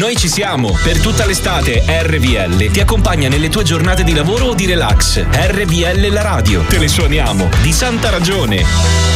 Noi ci siamo. Per tutta l'estate RVL ti accompagna nelle tue giornate di lavoro o di relax. RVL la radio. Te le suoniamo. Di santa ragione.